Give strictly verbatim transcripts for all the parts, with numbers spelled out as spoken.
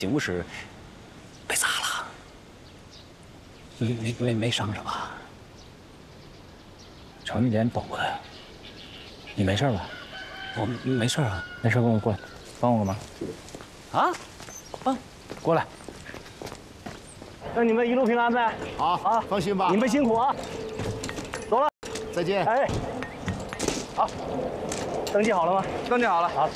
警务室被砸了，没没没没伤着吧？瞅你脸抖的，你没事吧？我没事啊，没事，跟我过来，帮我个忙。啊？帮，过来。 那你们一路平安呗？ 好啊，放心吧。 你们辛苦啊！走了， 再见。 哎，好，登记好了吗？ 登记好了。 好。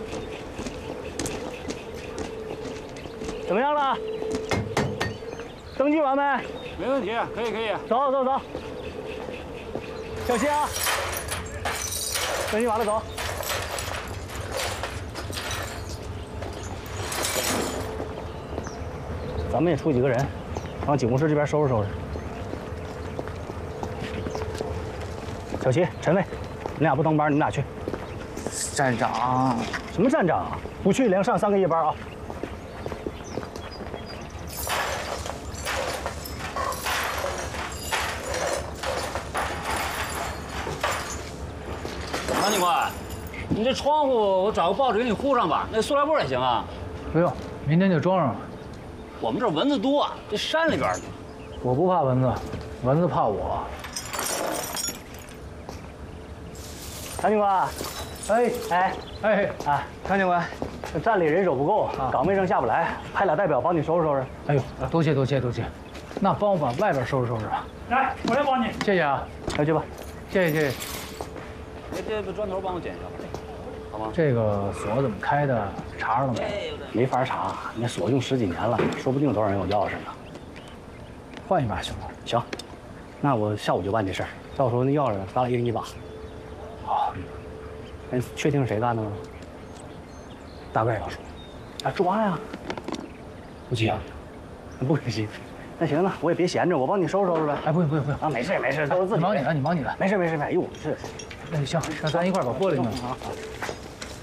怎么样了？登记完没？ 没问题，可以可以。 走走走，小心啊！登记完了走。咱们也出几个人，往警务室这边收拾收拾。小齐、陈卫，你俩不当班，你们俩去。 站长， 什么站长啊？不去连上三个夜班啊！ 张警官，你这窗户我找个报纸给你糊上吧，那塑料布也行啊。 不用，明天就装上了。 我们这蚊子多，这山里边的。 我不怕蚊子，蚊子怕我。 张警官， 哎哎哎啊，张警官，站里人手不够，岗位上下不来，派俩代表帮你收拾收拾。 哎呦，多谢多谢多谢，那帮我把外边收拾收拾吧。 来，我来帮你。 谢谢啊， 快去吧。 谢谢谢谢。 这这个砖头帮我捡一下吧，好吗？ 这个锁怎么开的？查着了没？ 没法查，那锁用十几年了，说不定多少人有钥匙呢。 换一把行吗？ 行，那我下午就办这事儿，到时候那钥匙咱俩一人一把。 好， 哎，确定是谁干的吗？ 大概有数。 啊，抓呀！ 不急啊？ 不可惜。那行，那我也别闲着，我帮你收拾收拾呗。 哎，不用不用不用啊，没事没事，都是自己。 你忙你的，你忙你的。 没事没事没事。哎呦，是。 那行，那咱一块儿把玻璃弄上啊。